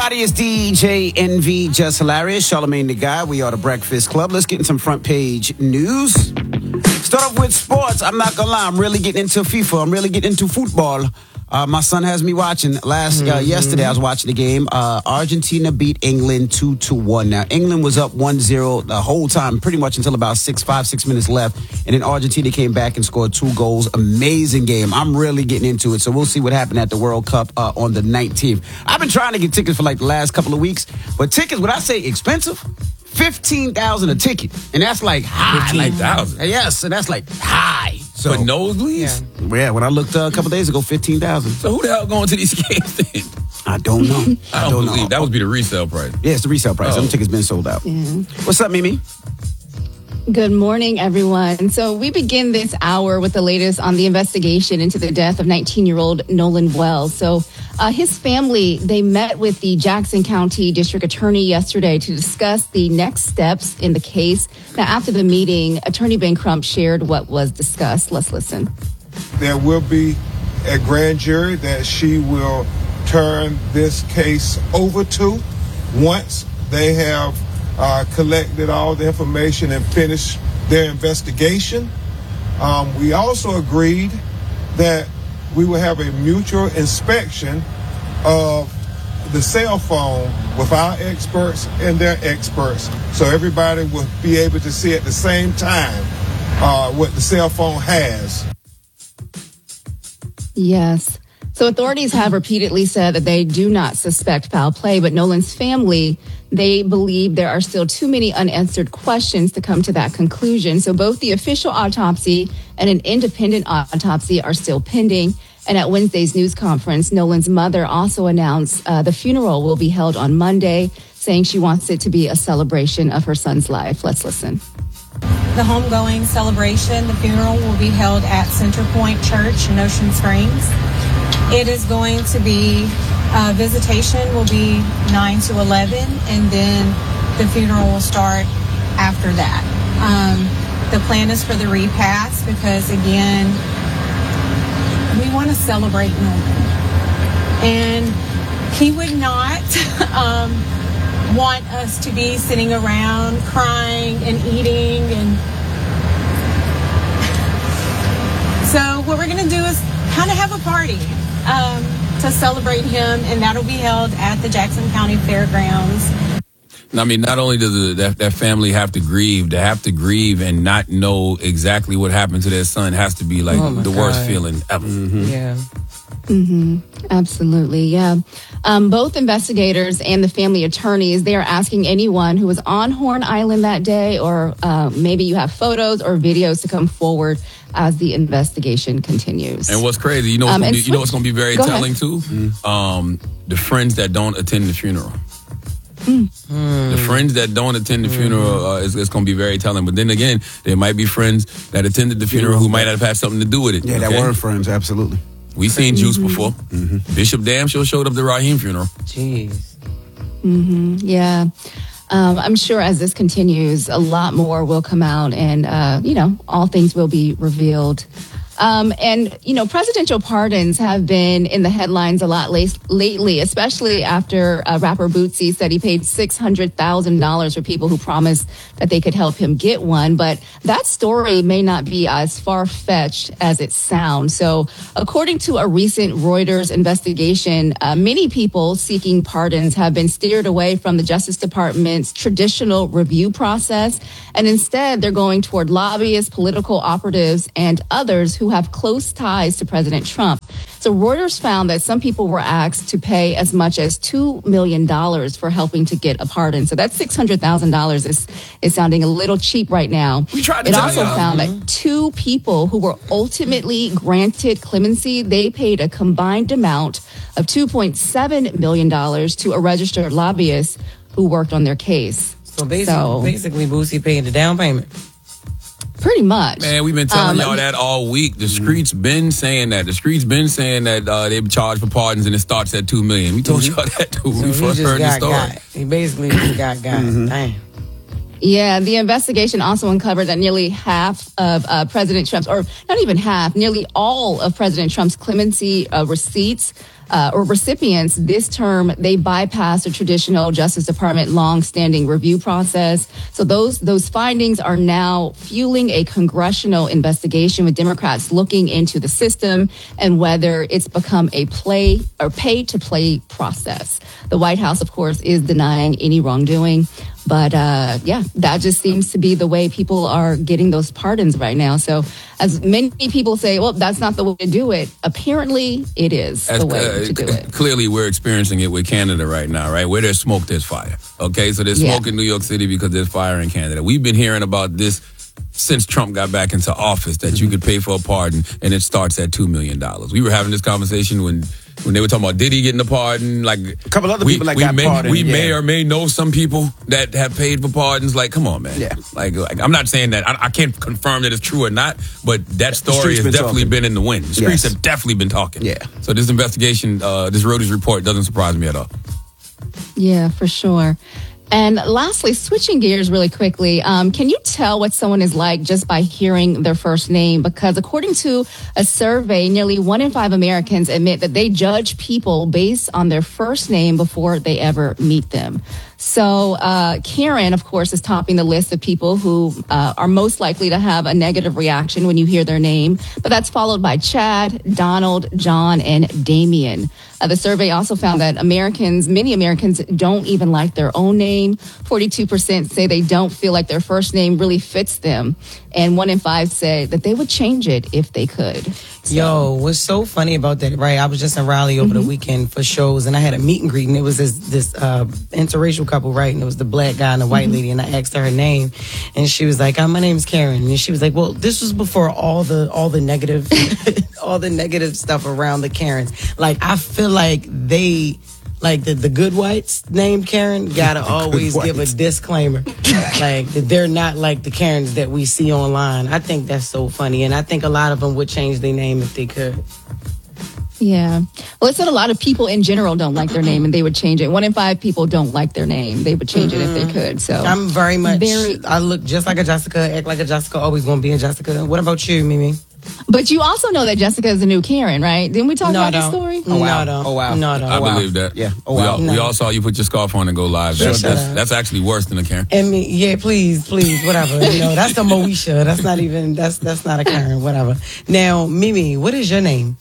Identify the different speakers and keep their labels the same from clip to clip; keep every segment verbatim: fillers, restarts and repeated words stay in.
Speaker 1: everybody, it's D J N V, Just Hilarious, Charlamagne the Guy. We are the Breakfast Club. Let's get in some front page news. Start off with sports. I'm not gonna lie, I'm really getting into FIFA. I'm really getting into football. Uh, my son has me watching. Last uh, mm-hmm. Yesterday, I was watching the game. Uh, Argentina beat England two to one. Now, England was up one zero the whole time, pretty much until about six, five, six minutes left. And then Argentina came back and scored two goals. Amazing game. I'm really getting into it. So we'll see what happened at the World Cup uh, on the nineteenth. I've been trying to get tickets for like the last couple of weeks. But tickets, when I say expensive, fifteen thousand dollars a ticket. And that's like high.
Speaker 2: fifteen thousand dollars?
Speaker 1: Yes, and that's like high. So,
Speaker 2: for nosebleeds?
Speaker 1: Yeah. yeah, when I looked uh, a couple days ago, fifteen thousand dollars.
Speaker 2: So who the hell going to these games then?
Speaker 1: I don't know. I don't,
Speaker 2: I don't believe
Speaker 1: know.
Speaker 2: That would be the resale price.
Speaker 1: Yeah, it's the resale price. Oh. Some tickets been sold out. Yeah. What's up, Mimi?
Speaker 3: Good morning, everyone. So we begin this hour with the latest on the investigation into the death of nineteen-year-old Nolan Wells. So uh, his family, they met with the Jackson County District Attorney yesterday to discuss the next steps in the case. Now, after the meeting, Attorney Ben Crump shared what was discussed. Let's listen.
Speaker 4: There will be a grand jury that she will turn this case over to once they have Uh, collected all the information and finished their investigation. Um, we also agreed that we will have a mutual inspection of the cell phone with our experts and their experts, so everybody will be able to see at the same time uh, what the cell phone has.
Speaker 3: Yes. So authorities have repeatedly said that they do not suspect foul play, but Nolan's family, they believe there are still too many unanswered questions to come to that conclusion. So both the official autopsy and an independent autopsy are still pending. And at Wednesday's news conference, Nolan's mother also announced uh, the funeral will be held on Monday, saying she wants it to be a celebration of her son's life. Let's listen.
Speaker 5: The homegoing celebration, the funeral will be held at Center Point Church in Ocean Springs. It is going to be, uh, visitation will be nine to eleven, and then the funeral will start after that. Um, the plan is for the repast because, again, we want to celebrate Nolan. And he would not um, want us to be sitting around crying and eating. And so what we're going to do is kind of have a party. Um, to celebrate him, and that'll be held at the Jackson County Fairgrounds.
Speaker 2: I mean, not only does the, that, that family have to grieve, to have to grieve and not know exactly what happened to their son has to be like oh the God. worst feeling ever.
Speaker 6: Mm-hmm. Yeah.
Speaker 3: Mm-hmm. Absolutely, yeah. Um, both investigators and the family attorneys, they are asking anyone who was on Horn Island that day, or uh, maybe you have photos or videos, to come forward as the investigation continues.
Speaker 2: And what's crazy, you know what's um, going to be, you know what's going to be very telling
Speaker 3: ahead.
Speaker 2: too? Mm. Um, the friends that don't attend the funeral.
Speaker 3: Mm.
Speaker 2: The friends that don't attend the funeral uh, is, is going to be very telling. But then again, there might be friends that attended the funeral who might not have had something to do with it.
Speaker 1: Yeah,
Speaker 2: okay?
Speaker 1: that weren't friends, absolutely.
Speaker 2: We seen
Speaker 3: mm-hmm.
Speaker 2: Juice before. Mm-hmm. Bishop Damn sure showed up at the Raheem funeral.
Speaker 6: Jeez.
Speaker 3: Mm-hmm. Yeah. Um, I'm sure as this continues, a lot more will come out, and, uh, you know, all things will be revealed. Um, and, you know, presidential pardons have been in the headlines a lot late, lately, especially after uh, rapper Bootsy said he paid six hundred thousand dollars for people who promised that they could help him get one. But that story may not be as far-fetched as it sounds. So according to a recent Reuters investigation, uh, many people seeking pardons have been steered away from the Justice Department's traditional review process. And instead, they're going toward lobbyists, political operatives, and others who have close ties to President Trump. So Reuters found that some people were asked to pay as much as two million dollars for helping to get a pardon. So that six hundred thousand dollars is, is sounding a little cheap right now.
Speaker 2: We tried to
Speaker 3: it
Speaker 2: tell
Speaker 3: also
Speaker 2: y'all.
Speaker 3: found that two people who were ultimately granted clemency, they paid a combined amount of two point seven million dollars to a registered lobbyist who worked on their case.
Speaker 6: So basically,
Speaker 3: So-
Speaker 6: basically Boosie paid the down payment.
Speaker 3: Pretty much.
Speaker 2: Man, we've been telling
Speaker 3: Um,
Speaker 2: y'all that all week. The streets been saying that. The streets been saying that uh, they charge for pardons and it starts at two million. We told y'all that too when
Speaker 6: So
Speaker 2: we
Speaker 6: he
Speaker 2: first
Speaker 6: just
Speaker 2: heard the
Speaker 6: got
Speaker 2: story.
Speaker 6: got. He basically just got got. Damn.
Speaker 3: Yeah, the investigation also uncovered that nearly half of uh, President Trump's, or not even half, nearly all of President Trump's clemency uh, receipts uh, or recipients this term, they bypassed the traditional Justice Department long-standing review process. So those those findings are now fueling a congressional investigation with Democrats looking into the system and whether it's become a play or pay-to-play process. The White House, of course, is denying any wrongdoing. But uh, yeah, that just seems to be the way people are getting those pardons right now. So as many people say, well, that's not the way to do it. Apparently, it is
Speaker 2: As,
Speaker 3: the way
Speaker 2: uh,
Speaker 3: to do it.
Speaker 2: Clearly, we're experiencing it with Canada right now, right? Where there's smoke, there's fire. Okay, so there's
Speaker 3: Yeah.
Speaker 2: smoke in New York City because there's fire in Canada. We've been hearing about this since Trump got back into office, that you could pay for a pardon, and it starts at two million dollars. We were having this conversation when when they were talking about Diddy getting the pardon. Like
Speaker 1: A couple other
Speaker 2: we,
Speaker 1: people that
Speaker 2: we
Speaker 1: got
Speaker 2: may,
Speaker 1: pardoned.
Speaker 2: We
Speaker 1: yeah.
Speaker 2: may or may know some people that have paid for pardons. Like, come on, man.
Speaker 1: Yeah.
Speaker 2: Like, like I'm not saying that. I, I can't confirm that it's true or not, but that story
Speaker 1: streets
Speaker 2: has
Speaker 1: been
Speaker 2: definitely
Speaker 1: talking.
Speaker 2: been in the wind. The streets
Speaker 1: Yes.
Speaker 2: have definitely been talking.
Speaker 1: Yeah.
Speaker 2: So this investigation, uh, this Reuters report doesn't surprise me at all.
Speaker 3: Yeah, for sure. And lastly, switching gears really quickly, um, can you tell what someone is like just by hearing their first name? Because according to a survey, nearly one in five Americans admit that they judge people based on their first name before they ever meet them. So uh, Karen, of course, is topping the list of people who uh, are most likely to have a negative reaction when you hear their name. But that's followed by Chad, Donald, John, and Damien. Uh, the survey also found that Americans, many Americans don't even like their own name. forty-two percent say they don't feel like their first name really fits them. And one in five said that they would change it if they could. So,
Speaker 6: Yo, what's so funny about that, right? I was just in Raleigh over
Speaker 3: Mm-hmm.
Speaker 6: the weekend for shows, and I had a meet and greet, and it was this this uh, interracial couple, right? And it was the black guy and the white
Speaker 3: Mm-hmm.
Speaker 6: lady, and I asked her her name, and she was like, oh, "My name's Karen," and she was like, "Well, this was before all the all the negative, all the negative stuff around the Karens. Like, I feel like they." Like the, the good whites named Karen gotta always give a
Speaker 1: whites.
Speaker 6: disclaimer, like that they're not like the Karens that we see online. I think that's so funny, and I think a lot of them would change their name if they could.
Speaker 3: yeah. Well, it said a lot of people in general don't like their name and they would change it. One in five people don't like their name. They would change it if they could. So
Speaker 6: I'm very much.
Speaker 3: Very-
Speaker 6: I look just like a Jessica, act like a Jessica, always gonna be a Jessica. What about you, Mimi?
Speaker 3: But you also know that Jessica is the new Karen, right? Didn't we talk
Speaker 6: No, I
Speaker 3: about this
Speaker 6: don't.
Speaker 3: story?
Speaker 6: Oh,
Speaker 1: wow.
Speaker 6: No, I don't.
Speaker 1: Oh, wow.
Speaker 6: No, I don't.
Speaker 2: I
Speaker 1: wow.
Speaker 2: believe that.
Speaker 1: Yeah. Oh,
Speaker 2: we,
Speaker 1: wow.
Speaker 2: all, we
Speaker 6: No.
Speaker 2: all saw you put your scarf on and go live.
Speaker 6: Sure,
Speaker 2: That's,
Speaker 6: shut
Speaker 2: that's,
Speaker 6: up.
Speaker 2: that's actually worse than a Karen.
Speaker 6: And me, yeah, please, please, whatever. You know, that's the Moesha. That's not even. That's that's not a Karen. Whatever. Now, Mimi, what is your name?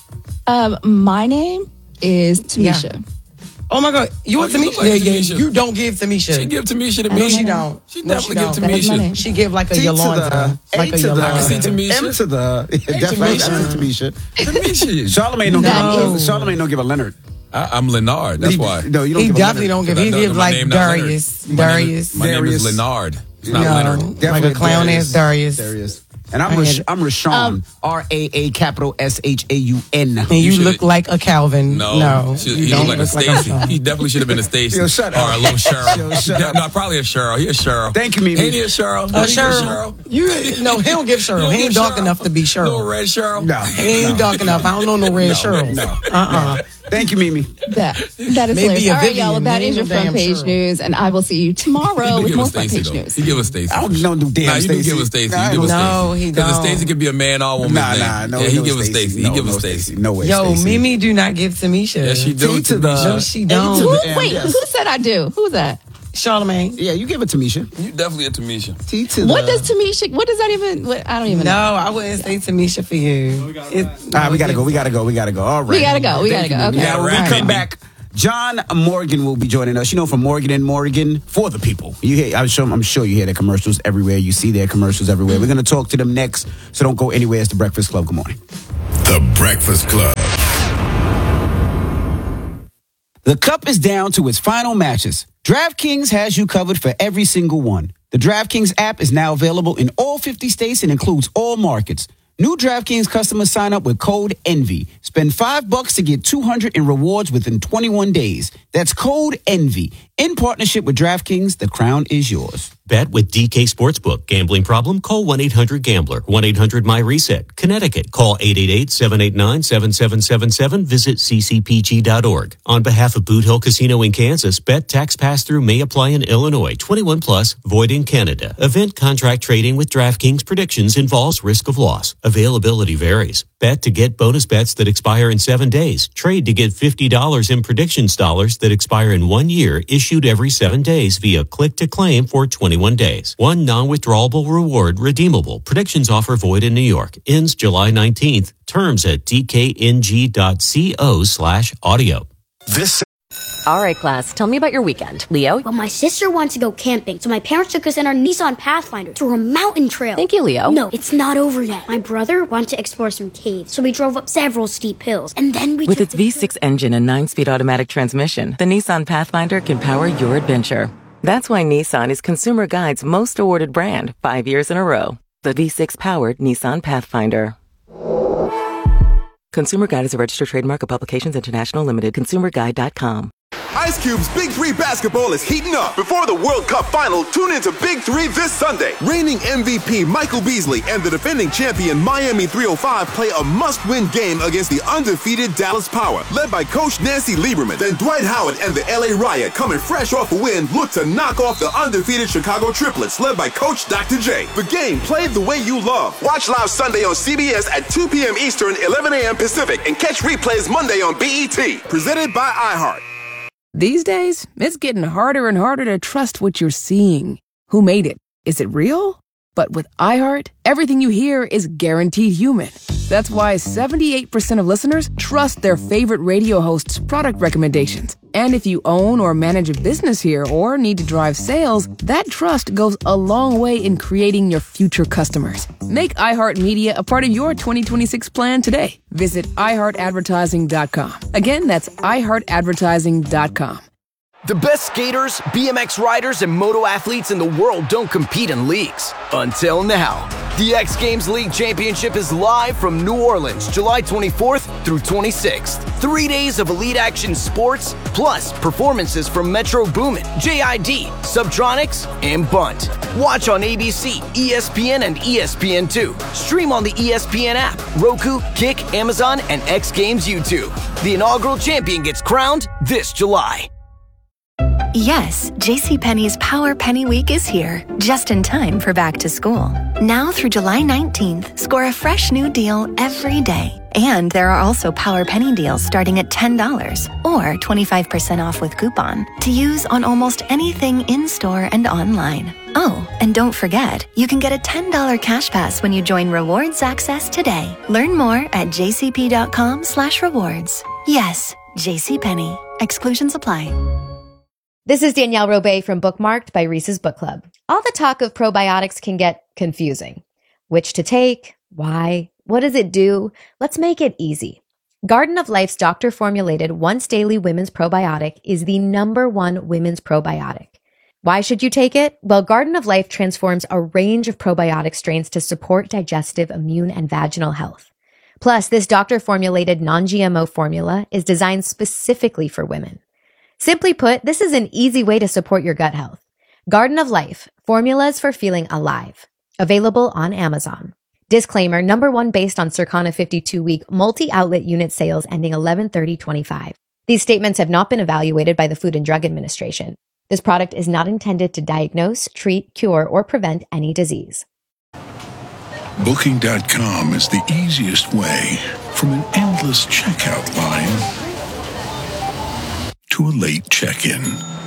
Speaker 3: Um, my name is Tamisha.
Speaker 6: Oh my God, you want
Speaker 2: Oh, you
Speaker 6: Tamisha?
Speaker 2: look like
Speaker 6: yeah, yeah.
Speaker 2: Tamisha.
Speaker 6: You don't give Tamisha.
Speaker 2: She give Tamisha to
Speaker 6: No,
Speaker 2: me.
Speaker 6: she don't.
Speaker 2: She
Speaker 6: No,
Speaker 2: definitely
Speaker 6: she
Speaker 2: give
Speaker 6: don't.
Speaker 3: That is my
Speaker 2: Tamisha.
Speaker 3: name.
Speaker 6: She give like a
Speaker 1: T to
Speaker 6: Yolanda,
Speaker 1: the
Speaker 6: like
Speaker 1: A
Speaker 6: a
Speaker 1: to the
Speaker 6: Yolanda.
Speaker 2: See Tamisha?
Speaker 1: M to the yeah, definitely
Speaker 2: Tamisha.
Speaker 1: M to Tamisha.
Speaker 2: Tamisha.
Speaker 1: Charlemagne don't
Speaker 3: No.
Speaker 1: give Charlemagne don't give a Leonard.
Speaker 2: I, I'm Leonard. That's
Speaker 1: He-
Speaker 2: why.
Speaker 1: No, you don't
Speaker 6: He
Speaker 1: give
Speaker 6: definitely
Speaker 1: a
Speaker 6: don't
Speaker 1: Leonard.
Speaker 6: give. He
Speaker 2: I know
Speaker 6: give
Speaker 2: my
Speaker 6: like
Speaker 2: name not Leonard.
Speaker 6: Darius.
Speaker 2: My name
Speaker 6: Darius.
Speaker 2: is- My name is
Speaker 1: Darius.
Speaker 2: Leonard. It's not
Speaker 6: No.
Speaker 2: Leonard.
Speaker 6: Like a
Speaker 1: Definitely
Speaker 6: clown
Speaker 1: Darius.
Speaker 6: ass Darius.
Speaker 1: Darius. And I'm
Speaker 6: I
Speaker 1: Rash-
Speaker 6: had-
Speaker 1: I'm Rashawn. R A A capital S H A U N.
Speaker 6: And you,
Speaker 2: You should-
Speaker 6: look like a Calvin.
Speaker 2: No,
Speaker 6: no,
Speaker 2: She-
Speaker 6: you
Speaker 2: he
Speaker 6: don't
Speaker 2: looked like a
Speaker 6: look
Speaker 2: Stacy.
Speaker 6: Sean.
Speaker 2: He definitely should have been a Stacy
Speaker 1: Yo, shut
Speaker 2: or
Speaker 1: up.
Speaker 2: a little Cheryl.
Speaker 1: Yo, shut
Speaker 2: Yeah,
Speaker 1: up.
Speaker 2: no, probably a Cheryl. He a Cheryl.
Speaker 1: Thank you, Mimi.
Speaker 2: Ain't he a Cheryl?
Speaker 6: Uh,
Speaker 2: Ain't he a
Speaker 6: Cheryl. You no, he don't give Cheryl.
Speaker 2: don't
Speaker 6: He ain't
Speaker 2: give
Speaker 6: dark
Speaker 2: Cheryl?
Speaker 6: enough to be Cheryl.
Speaker 2: Little red Cheryl.
Speaker 1: No.
Speaker 6: He ain't dark enough. I don't know no red Cheryl.
Speaker 1: no,
Speaker 6: Uh uh
Speaker 1: Thank you, Mimi.
Speaker 3: That that is
Speaker 6: Maybe
Speaker 3: hilarious.
Speaker 6: a
Speaker 3: All right,
Speaker 6: Vivian,
Speaker 3: y'all. Well, that
Speaker 6: maybe
Speaker 3: is your
Speaker 6: no
Speaker 3: front
Speaker 6: damn
Speaker 3: page
Speaker 6: Cheryl.
Speaker 3: news, and I will see you tomorrow
Speaker 2: He do
Speaker 3: with
Speaker 2: give
Speaker 3: more
Speaker 2: a
Speaker 3: front
Speaker 2: Stacy
Speaker 3: page
Speaker 2: though.
Speaker 3: news.
Speaker 2: He give a Stacy.
Speaker 1: I don't know no damn
Speaker 2: Nah, you do
Speaker 1: Stacy.
Speaker 2: give a Stacy.
Speaker 1: Nah,
Speaker 2: You give a
Speaker 6: No,
Speaker 2: Stacy.
Speaker 6: he
Speaker 2: Because a
Speaker 6: don't.
Speaker 2: Stacy could be a man or woman.
Speaker 1: Nah, nah, no.
Speaker 2: Yeah, he
Speaker 1: no
Speaker 2: give a Stacy. He
Speaker 1: No,
Speaker 2: give a
Speaker 1: no
Speaker 2: Stacy.
Speaker 1: No way.
Speaker 6: Yo,
Speaker 1: Stacy.
Speaker 6: Mimi do not give Tamisha.
Speaker 2: Yeah, she do
Speaker 1: T
Speaker 2: it
Speaker 1: to
Speaker 2: to
Speaker 1: the-
Speaker 2: me.
Speaker 6: No, she
Speaker 1: A to
Speaker 6: don't.
Speaker 1: the-
Speaker 3: Who, wait,
Speaker 1: yes.
Speaker 3: who said I do? Who's that?
Speaker 6: Charlemagne.
Speaker 1: Yeah, you give it to Misha.
Speaker 2: You definitely a Tamisha.
Speaker 1: T to
Speaker 3: What
Speaker 1: the.
Speaker 3: does Tamisha? What does that even? What, I don't even
Speaker 6: No,
Speaker 3: know.
Speaker 6: I wouldn't say Tamisha for you. It-
Speaker 1: All right, we gotta go. We gotta go. We gotta go. All right.
Speaker 3: We gotta go. We gotta
Speaker 1: Thank
Speaker 3: go.
Speaker 1: you, Mimi.
Speaker 3: Okay.
Speaker 1: Now, when
Speaker 2: All
Speaker 1: we
Speaker 2: right.
Speaker 1: come back, John Morgan will be joining us. You know, from Morgan and Morgan for the people. You hear? I'm sure. I'm sure you hear their commercials everywhere. You see their commercials everywhere. We're gonna talk to them next. So don't go anywhere. It's the Breakfast Club. Good morning.
Speaker 7: The Breakfast Club.
Speaker 1: The cup is down to its final matches. DraftKings has you covered for every single one. The DraftKings app is now available in all fifty states and includes all markets. New DraftKings customers sign up with code ENVY. Spend five bucks to get two hundred in rewards within twenty-one days. That's code ENVY. In partnership with DraftKings, the crown is yours.
Speaker 8: Bet with D K Sportsbook. Gambling problem? Call one eight hundred gambler. one eight hundred my reset. Connecticut. Call eight eight eight, seven eight nine, seven seven seven seven. Visit c c p g dot org. On behalf of Boot Hill Casino in Kansas, bet tax pass-through may apply in Illinois. twenty-one plus, void in Canada. Event contract trading with DraftKings predictions involves risk of loss. Availability varies. Bet to get bonus bets that expire in seven days. Trade to get fifty dollars in predictions dollars that expire in one year, issued every seven days via click to claim for twenty-one days. One non-withdrawable reward redeemable. Predictions offer void in New York. Ends July nineteenth. Terms at dkng.co slash audio.
Speaker 9: This.
Speaker 10: All right, class, tell me about your weekend. Leo?
Speaker 11: Well, my sister wants to go camping, so my parents took us in our Nissan Pathfinder through a mountain trail.
Speaker 10: Thank you, Leo.
Speaker 11: No, it's not over yet. My brother wanted to explore some caves, so we drove up several steep hills, and then we
Speaker 12: With its V six engine and nine-speed automatic transmission, the Nissan Pathfinder can power your adventure. That's why Nissan is Consumer Guide's most awarded brand five years in a row. The V six-powered Nissan Pathfinder. Consumer Guide is a registered trademark of Publications International Limited. consumer guide dot com.
Speaker 13: Ice Cube's Big Three basketball is heating up. Before the World Cup final, tune into Big Three this Sunday. Reigning M V P Michael Beasley and the defending champion Miami three oh five play a must-win game against the undefeated Dallas Power, led by Coach Nancy Lieberman. Then Dwight Howard and the L A Riot, coming fresh off a win, look to knock off the undefeated Chicago Triplets, led by Coach Doctor J. The game played the way you love. Watch live Sunday on C B S at two p.m. Eastern, eleven a.m. Pacific, and catch replays Monday on B E T. Presented by iHeart.
Speaker 14: These days, it's getting harder and harder to trust what you're seeing. Who made it? Is it real? But with iHeart, everything you hear is guaranteed human. That's why seventy-eight percent of listeners trust their favorite radio host's product recommendations. And if you own or manage a business here or need to drive sales, that trust goes a long way in creating your future customers. Make iHeartMedia a part of your twenty twenty-six plan today. Visit i heart advertising dot com. Again, that's i heart advertising dot com.
Speaker 15: The best skaters, B M X riders, and moto athletes in the world don't compete in leagues. Until now. The X Games League Championship is live from New Orleans, July twenty-fourth through twenty-sixth. Three days of elite action sports, plus performances from Metro Boomin, J I D, Subtronics, and Bunt. Watch on A B C, E S P N, and E S P N two. Stream on the E S P N app, Roku, Kick, Amazon, and X Games YouTube. The inaugural champion gets crowned this July.
Speaker 16: Yes, JCPenney's Power Penny Week is here, just in time for back to school. Now through July nineteenth, score a fresh new deal every day. And there are also Power Penny deals starting at ten dollars or twenty-five percent off with coupon to use on almost anything in-store and online. Oh, and don't forget, you can get a ten dollars cash pass when you join Rewards Access today. Learn more at jcp.com slash rewards. Yes, JCPenney. Exclusions apply.
Speaker 17: This is Danielle Robay from Bookmarked by Reese's Book Club. All the talk of probiotics can get confusing. Which to take? Why? What does it do? Let's make it easy. Garden of Life's doctor-formulated once-daily women's probiotic is the number one women's probiotic. Why should you take it? Well, Garden of Life transforms a range of probiotic strains to support digestive, immune, and vaginal health. Plus, this doctor-formulated non-G M O formula is designed specifically for women. Simply put, this is an easy way to support your gut health. Garden of Life, formulas for feeling alive. Available on Amazon. Disclaimer, number one based on Circana fifty-two week multi-outlet unit sales ending eleven thirty twenty-five. These statements have not been evaluated by the Food and Drug Administration. This product is not intended to diagnose, treat, cure, or prevent any disease.
Speaker 7: Booking dot com is the easiest way from an endless checkout line to a late check-in.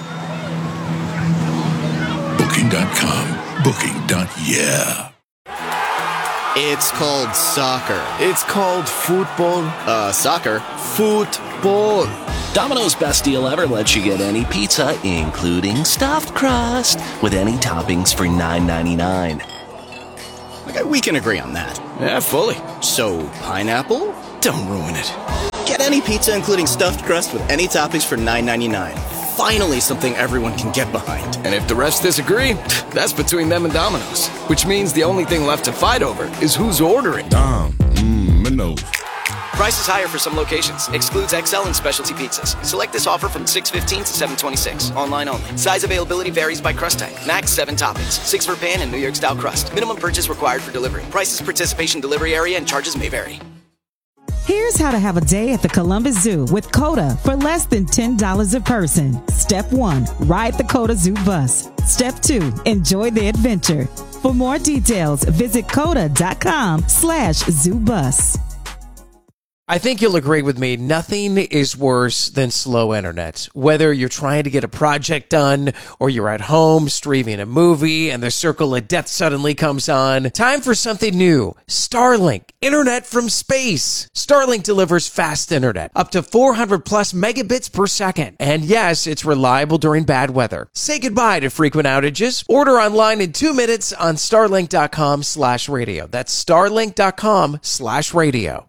Speaker 7: Booking dot com. Booking. Yeah.
Speaker 18: It's called soccer. It's called football. Uh, soccer. Football. Domino's best deal ever lets you get any pizza, including stuffed crust, with any toppings for nine ninety-nine. Okay, we can agree on that. Yeah, fully. So, pineapple? Don't ruin it. Get any pizza, including stuffed crust, with any toppings for nine ninety-nine. Finally, something everyone can get behind.
Speaker 15: And if the rest disagree, that's between them and Domino's. Which means the only thing left to fight over is who's ordering.
Speaker 7: Dom, mmm, Minos.
Speaker 15: Price is higher for some locations. Excludes X L and specialty pizzas. Select this offer from six fifteen to seven twenty-six. Online only. Size availability varies by crust type. Max seven toppings. Six for pan and New York style crust. Minimum purchase required for delivery. Prices, participation, delivery area, and charges may vary.
Speaker 19: Here's how to have a day at the Columbus Zoo with COTA for less than ten dollars a person. Step one, ride the COTA Zoo bus. Step two, enjoy the adventure. For more details, visit COTA.com slash zoo bus.
Speaker 9: I think you'll agree with me. Nothing is worse than slow internet. Whether you're trying to get a project done or you're at home streaming a movie and the circle of death suddenly comes on. Time for something new. Starlink. Internet from space. Starlink delivers fast internet. Up to four hundred plus megabits per second. And yes, it's reliable during bad weather. Say goodbye to frequent outages. Order online in two minutes on starlink.com slash radio. That's starlink.com slash radio.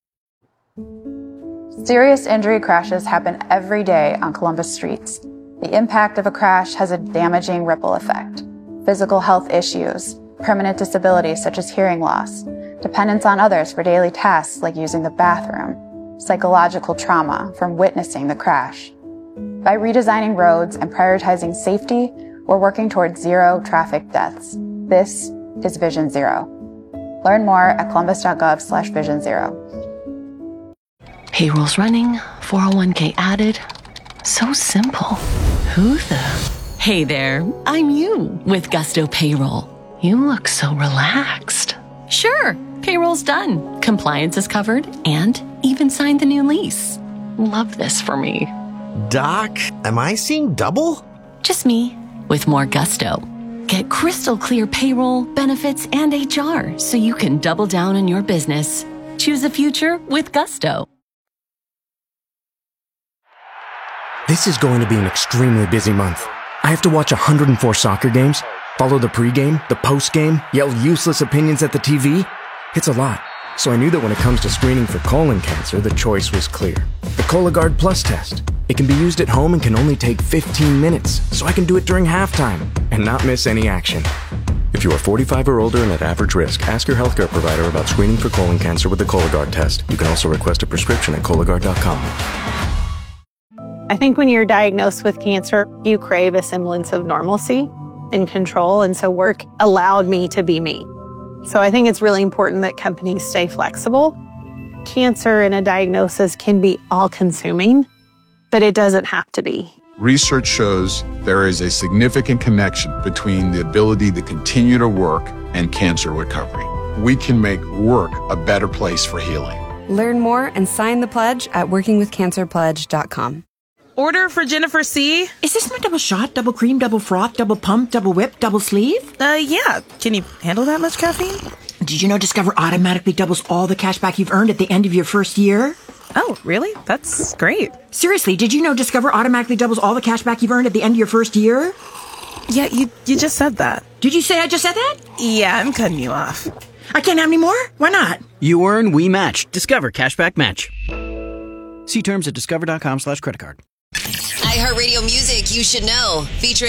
Speaker 20: Serious injury crashes happen every day on Columbus streets. The impact of a crash has a damaging ripple effect. Physical health issues, permanent disabilities such as hearing loss, dependence on others for daily tasks like using the bathroom, psychological trauma from witnessing the crash. By redesigning roads and prioritizing safety, we're working towards zero traffic deaths. This is Vision Zero. Learn more at columbus.gov slash vision zero.
Speaker 21: Payroll's running, four oh one k added. So simple. Who the? Hey there, I'm you with Gusto Payroll. You look so relaxed. Sure, payroll's done. Compliance is covered and even signed the new lease. Love this for me.
Speaker 22: Doc, am I seeing double?
Speaker 21: Just me with more gusto. Get crystal clear payroll, benefits, and H R so you can double down on your business. Choose a future with Gusto.
Speaker 23: This is going to be an extremely busy month. I have to watch one hundred four soccer games, follow the pregame, the postgame, yell useless opinions at the T V. It's a lot. So I knew that when it comes to screening for colon cancer, the choice was clear. The Cologuard Plus test. It can be used at home and can only take fifteen minutes, so I can do it during halftime and not miss any action. If you are forty-five or older and at average risk, ask your healthcare provider about screening for colon cancer with the Cologuard test. You can also request a prescription at Cologuard dot com.
Speaker 24: I think when you're diagnosed with cancer, you crave a semblance of normalcy and control, and so work allowed me to be me. So I think it's really important that companies stay flexible. Cancer and a diagnosis can be all-consuming, but it doesn't have to be.
Speaker 25: Research shows there is a significant connection between the ability to continue to work and cancer recovery. We can make work a better place for healing.
Speaker 26: Learn more and sign the pledge at working with cancer pledge dot com.
Speaker 27: Order for Jennifer C.
Speaker 28: Is this my double shot, double cream, double froth, double pump, double whip, double sleeve?
Speaker 27: Uh, yeah. Can you handle that much caffeine?
Speaker 28: Did you know Discover automatically doubles all the cash back you've earned at the end of your first year?
Speaker 27: Oh, really? That's great.
Speaker 28: Seriously, did you know Discover automatically doubles all the cash back you've earned at the end of your first year?
Speaker 27: Yeah, you you just said that.
Speaker 28: Did you say I just said that?
Speaker 27: Yeah, I'm cutting you off.
Speaker 28: I can't have any more? Why not?
Speaker 29: You earn, we match. Discover Cashback Match. See terms at discover dot com slash credit card.
Speaker 30: iHeartRadio Music, you should know. Featuring